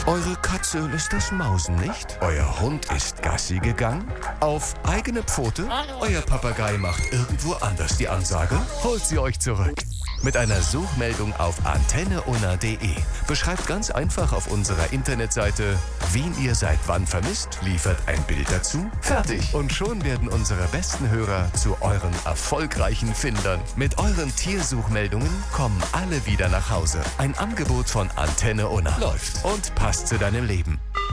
Eure Katze lässt das Mausen nicht? Euer Hund ist Gassi gegangen? Auf eigene Pfote? Euer Papagei macht irgendwo anders die Ansage? Holt sie euch zurück. Mit einer Suchmeldung auf antenneunna.de. Beschreibt ganz einfach auf unserer Internetseite, wen ihr seit wann vermisst, liefert ein Bild dazu, fertig. Und schon werden unsere besten Hörer zu euren erfolgreichen Findern. Mit euren Tiersuchmeldungen kommen alle wieder nach Hause. Ein Angebot von Antenne Unna. Läuft und passt zu deinem Leben.